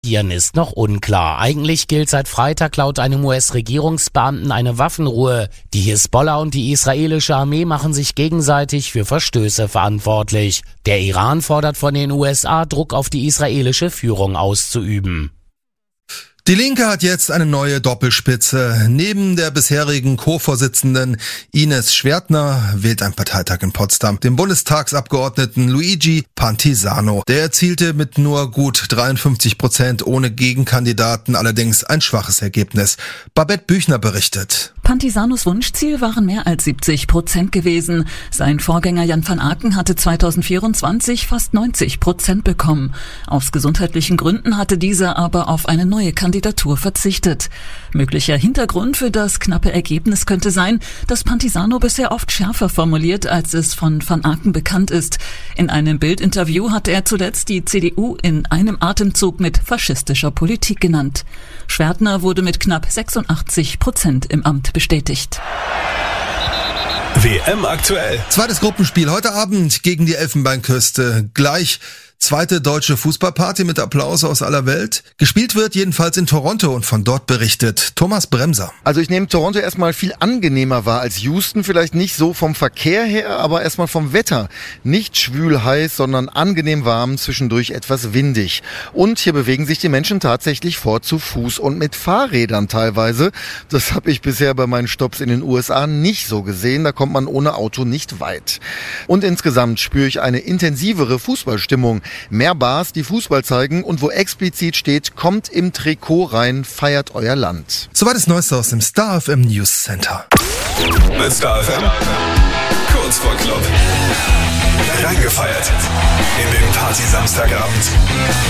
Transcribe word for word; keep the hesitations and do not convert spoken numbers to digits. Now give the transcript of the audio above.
ist noch unklar. Eigentlich gilt seit Freitag laut einem U S-Regierungsbeamten eine Waffenruhe. Die Hisbollah und die israelische Armee machen sich gegenseitig für Verstöße verantwortlich. Der Iran fordert von den U S A, Druck auf die israelische Führung auszuüben. Die Linke hat jetzt eine neue Doppelspitze. Neben der bisherigen Co-Vorsitzenden Ines Schwertner wählt ein Parteitag in Potsdam den Bundestagsabgeordneten Luigi Pantisano. Der erzielte mit nur gut dreiundfünfzig Prozent ohne Gegenkandidaten allerdings ein schwaches Ergebnis. Babette Büchner berichtet. Pantisanos Wunschziel waren mehr als siebzig Prozent gewesen. Sein Vorgänger Jan van Aken hatte zweitausendvierundzwanzig fast neunzig Prozent bekommen. Aus gesundheitlichen Gründen hatte dieser aber auf eine neue Kandidatur verzichtet. Möglicher Hintergrund für das knappe Ergebnis könnte sein, dass Pantisano bisher oft schärfer formuliert, als es von van Aken bekannt ist. In einem Bild-Interview hatte er zuletzt die C D U in einem Atemzug mit faschistischer Politik genannt. Schwertner wurde mit knapp sechsundachtzig Prozent im Amt bestätigt. W M aktuell. Zweites Gruppenspiel heute Abend gegen die Elfenbeinküste. Gleich zweite deutsche Fußballparty mit Applaus aus aller Welt. Gespielt wird jedenfalls in Toronto und von dort berichtet Thomas Bremser. Also ich nehme Toronto erstmal viel angenehmer wahr als Houston. Vielleicht nicht so vom Verkehr her, aber erstmal vom Wetter. Nicht schwül heiß, sondern angenehm warm, zwischendurch etwas windig. Und hier bewegen sich die Menschen tatsächlich fort zu Fuß und mit Fahrrädern teilweise. Das habe ich bisher bei meinen Stopps in den U S A nicht so gesehen. Da kommt man ohne Auto nicht weit. Und insgesamt spüre ich eine intensivere Fußballstimmung. Mehr Bars, die Fußball zeigen und wo explizit steht, kommt im Trikot rein, feiert euer Land. Soweit das Neueste aus dem Star F M News Center. Mit Star F M. Kurz vor Club. Reingefeiert in den Party-Samstagabend.